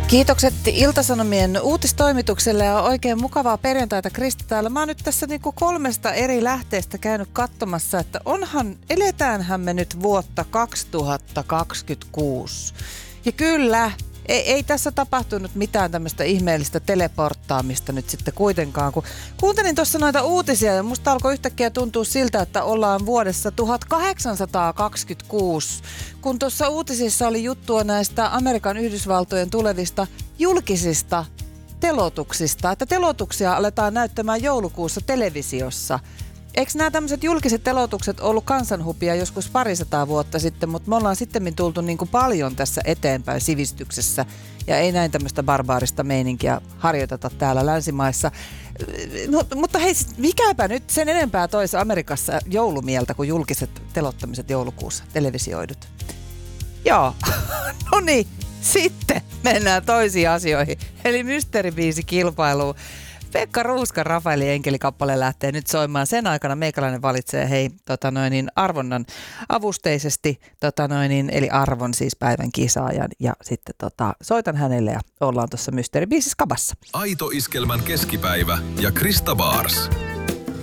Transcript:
Kiitokset Ilta-Sanomien uutistoimitukselle ja oikein mukavaa perjantaita, Krista täällä. Mä oon nyt tässä niinku 3 eri lähteestä käynyt katsomassa, että eletäänhän me nyt vuotta 2026. Ja kyllä, ei tässä tapahtunut mitään tämmöistä ihmeellistä teleporttaamista nyt sitten kuitenkaan. Kun kuuntelin tuossa noita uutisia ja musta alkoi yhtäkkiä tuntua siltä, että ollaan vuodessa 1826, kun tuossa uutisissa oli juttua näistä Amerikan Yhdysvaltojen tulevista julkisista telotuksista, että telotuksia aletaan näyttämään joulukuussa televisiossa. Eikö nämä tämmöiset julkiset telotukset ollut kansanhupia joskus 200 vuotta sitten, mutta me ollaan sittemmin tultu niin kuin paljon tässä eteenpäin sivistyksessä ja ei näin tämmöistä barbaarista meininkiä harjoiteta täällä länsimaissa. Mutta hei, mikäpä nyt sen enempää toisi Amerikassa joulumieltä kuin julkiset telottamiset joulukuussa, televisioidut. Joo, no niin, sitten mennään toisiin asioihin, eli mysteeribiisikilpailuun. Pekka Ruuskan Rafaeli Enkeli-kappale lähtee nyt soimaan. Sen aikana meikäläinen valitsee arvonnan avusteisesti, eli arvon siis päivän kisaajan. Ja sitten soitan hänelle ja ollaan tuossa mysteeribiisissä kabassa. Aito Iskelmän keskipäivä ja Krista Bars.